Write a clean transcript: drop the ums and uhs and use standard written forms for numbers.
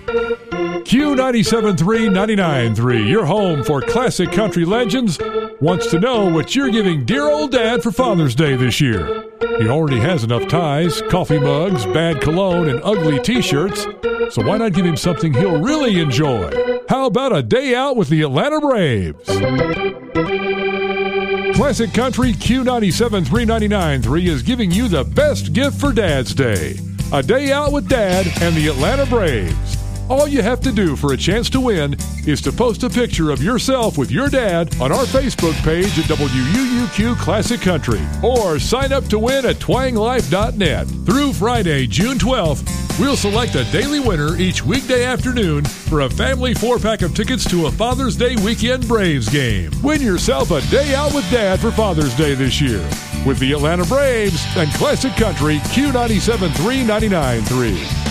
Q97.3 99.3, your home for classic country legends, wants to know what you're giving dear old Dad for Father's Day this year. He already has enough ties, coffee mugs, bad cologne, and ugly t-shirts, so why not give him something he'll really enjoy? How about a day out with the Atlanta Braves? Classic Country Q97.3 99.3 is giving you the best gift for Dad's Day. A day out with Dad and the Atlanta Braves. All you have to do for a chance to win is to post a picture of yourself with your dad on our Facebook page at WUUQ Classic Country, or sign up to win at twanglife.net. Through Friday, June 12th, we'll select a daily winner each weekday afternoon for a family 4-pack of tickets to a Father's Day weekend Braves game. Win yourself a day out with Dad for Father's Day this year with the Atlanta Braves and Classic Country Q97.3 99.3.